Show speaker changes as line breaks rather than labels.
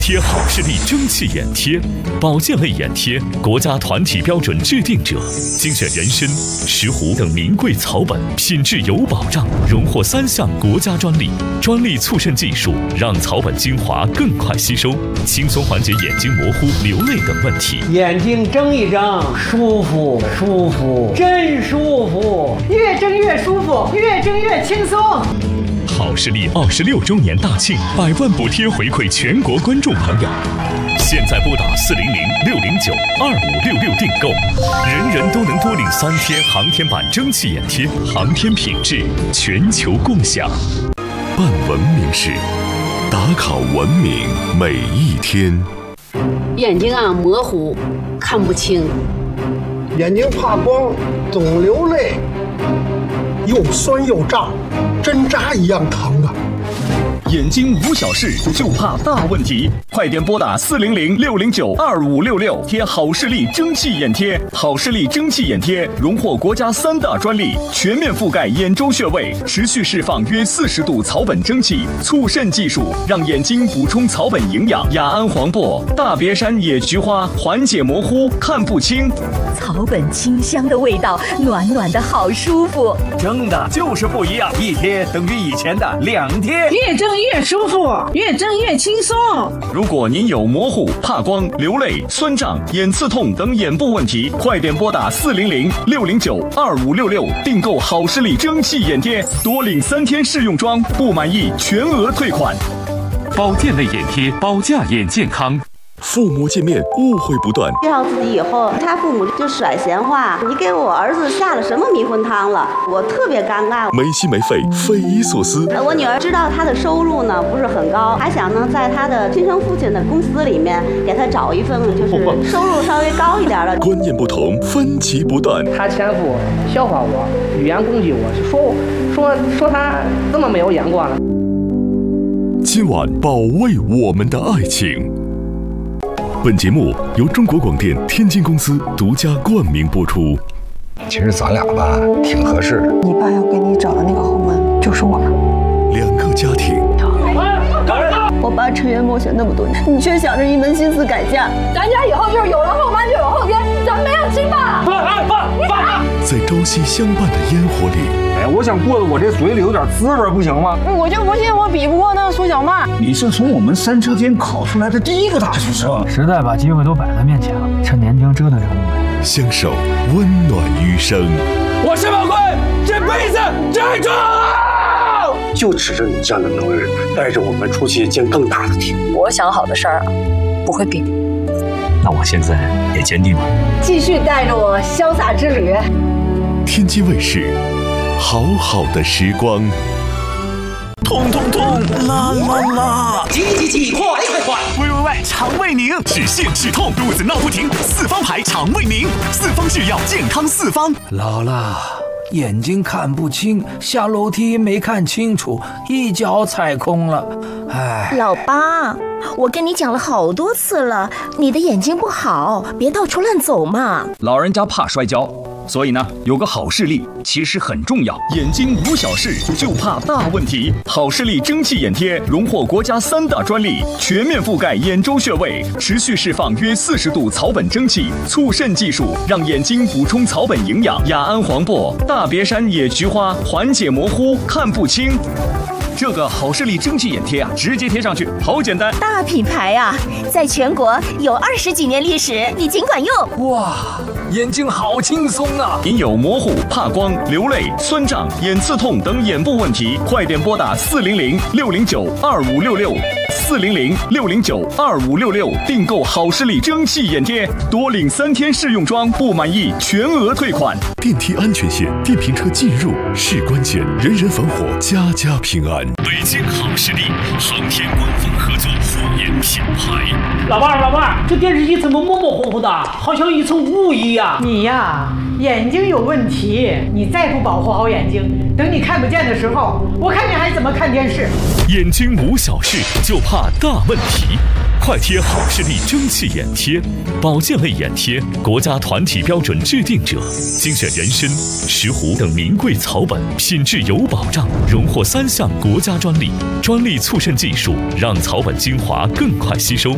贴好视力蒸汽眼贴，保健类眼贴，国家团体标准制定者，精选人参、石斛等名贵草本，品质有保障，荣获3项国家专利。专利促渗技术让草本精华更快吸收，轻松缓解眼睛模糊、流泪等问题。
眼睛睁一睁，舒服舒服，真舒服，
越睁越舒服，越睁越轻松。
好视力26周年大庆，100万补贴回馈全国观众朋友。现在拨打400-609-2566订购，人人都能多领3天航天版蒸汽眼贴，航天品质全球共享。办文明事，打卡文明每一天。
眼睛啊模糊，看不清，
眼睛怕光，总流泪，又酸又胀，针扎一样疼啊！
眼睛无小事，就怕大问题。快点拨打400-609-2566，贴好视力蒸汽眼贴。好视力蒸汽眼贴荣获国家3大专利，全面覆盖眼周穴位，持续释放约40度草本蒸汽，促渗技术让眼睛补充草本营养。雅安黄柏、大别山野菊花缓解模糊，看不清。
草本清香的味道，暖暖的好舒服。
蒸的就是不一样，一贴等于以前的2贴。
越蒸越舒服，越蒸越轻松。
如果您有模糊、怕光、流泪、酸胀、眼刺痛等眼部问题，快点拨打400-609-2566订购好视力蒸汽眼贴，多领3天试用装，不满意全额退款。
保健类眼贴，保驾眼健康。父母见面误会不断，
介绍自己以后，他父母就甩闲话，你给我儿子下了什么迷魂汤了？我特别尴尬，
没心没肺，匪夷所思。
我女儿知道他的收入呢不是很高，还想呢在他的亲生父亲的公司里面给他找一份就是收入稍微高一点的。
观念不同，分歧不断。
他前夫笑话我，语言攻击我，说他这么没有眼光了。
今晚保卫我们的爱情。本节目由中国广电天津公司独家冠名播出。
其实咱俩吧，挺合适的。
你爸要给你找的那个后门，就是我。
2个家庭。
我爸沉冤默雪那么多年，你却想着一门心思改嫁。
咱家以后就是有了后妈就有后爹，咱没有亲爸。
在朝夕相伴的烟火里，
我想过得我这嘴里有点滋味，不行吗？
我就不信我比不过那个苏小曼。
你是从我们3车间考出来的第1个大学生，
时代把机会都摆在面前了，趁年轻折腾折腾呗。
相守温暖余生。
我是宝贵，这辈子站住！
就指着你这样的能人，带着我们出去见更大的天。
我想好的事儿不会避免。
那我现在也坚定了，
继续带着我潇洒之旅。
天津卫视，好好的时光。
痛痛痛，啦啦啦！急急急，快快快！
喂，肠胃宁，止泻止痛，肚子闹不停，4方牌肠胃宁，4方制药，健康4方。
老了，眼睛看不清，下楼梯没看清楚，一脚踩空了。哎，
老八，我跟你讲了好多次了，你的眼睛不好，别到处乱走嘛。
老人家怕摔跤，所以呢，有个好视力其实很重要。眼睛无小事，就怕大问题。好视力蒸汽眼贴荣获国家3大专利，全面覆盖眼周穴位，持续释放约40度草本蒸汽，促渗技术让眼睛补充草本营养。雅安黄柏、大别山野菊花缓解模糊，看不清。这个好视力蒸汽眼贴啊，直接贴上去，好简单。
大品牌啊，在全国有20几年历史，你尽管用。
哇，眼睛好轻松啊！
您有模糊、怕光、流泪、酸胀、眼刺痛等眼部问题，快点拨打400-609-2566。400-609-2566订购好视力蒸汽眼贴，多领3天试用装，不满意全额退款。
电梯安全线，电瓶车进入是关键，人人防火，家家平安。北京好视力航天官方合作护眼品牌。
老伴，这电视机怎么模模糊糊的，好像一层雾一样。
你呀，眼睛有问题，你再不保护好眼睛，等你看不见的时候，我看你还怎么看电视？
眼睛无小事，就怕大问题。快贴好视力蒸汽眼贴，保健类眼贴，国家团体标准制定者，精选人参、石斛等名贵草本，品质有保障，荣获3项国家专利。专利促渗技术让草本精华更快吸收，